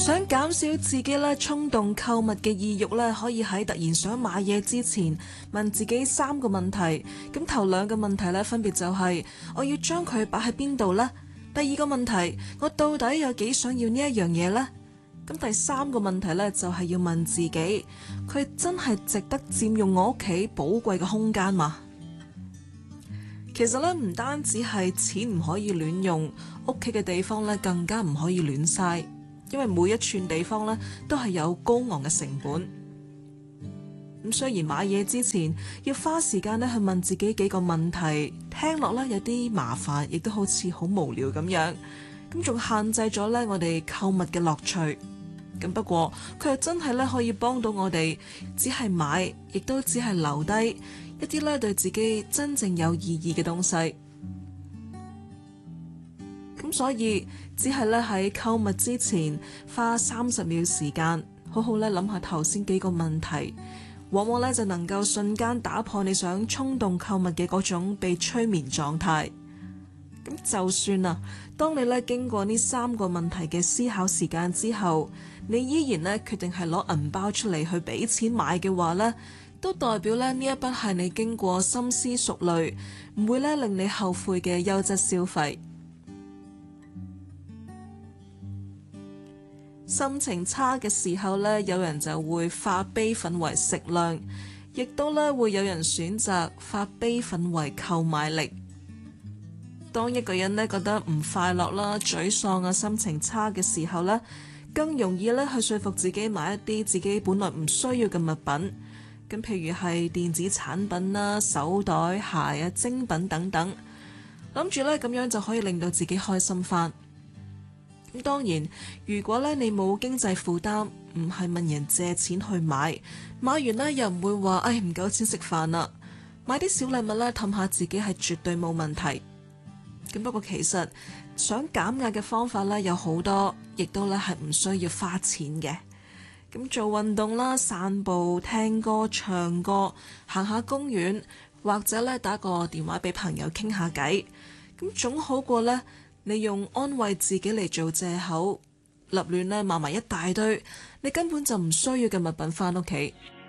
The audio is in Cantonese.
想減少自己咧衝動購物嘅意欲咧，可以喺突然想買嘢之前問自己3個問題。咁頭2個問題咧，分別就係我要將佢擺喺邊度呢？第2個問題，我到底有幾想要呢一樣嘢呢？咁第3個問題咧，就係要問自己，佢真係值得佔用我屋企寶貴嘅空間嘛？其實咧，唔單止係錢唔可以亂用，屋企嘅地方咧更加唔可以亂嘥。因為每一寸地方咧都係有高昂嘅成本。咁雖然買嘢之前要花時間咧去問自己幾個問題，聽落咧有啲麻煩，亦都好似好無聊咁樣。咁仲限制咗咧我哋購物嘅樂趣。咁不過佢又真係咧可以幫到我哋，只係買，亦都只係留低一啲咧對自己真正有意義嘅東西。咁所以只係咧喺購物之前花30秒時間，好好咧諗下頭先幾個問題，往往咧就能夠瞬間打破你想衝動購物嘅嗰種被催眠狀態。咁就算啊，當你咧經過呢3個問題嘅思考時間之後，你依然咧決定係攞銀包出嚟去俾錢買嘅話咧，都代表咧呢一筆係你經過深思熟慮，唔會咧令你後悔嘅優質消費。心情差嘅時候呢，有人就會化悲憤為食量，亦都咧會有人選擇化悲憤為購買力。當一個人呢覺得唔快樂啦、沮喪啊、心情差嘅時候呢，更容易咧去說服自己買一啲自己本來唔需要嘅物品。咁譬如係電子產品啦、手袋、鞋啊、精品等等，諗住咧咁樣就可以令到自己開心返。咁當然，如果咧你冇經濟負擔，唔係問人借錢去買，買完咧又唔會話唔夠錢食飯啦，買啲小禮物咧氹下自己係絕對冇問題。咁不過其實想減壓嘅方法咧有好多，亦都咧係唔需要花錢嘅。咁做運動啦、散步、聽歌、唱歌、行下公園，或者咧打個電話俾朋友傾下偈，咁總好過咧你用安慰自己嚟做藉口，立亂咧買埋一大堆你根本就唔需要嘅物品返屋企。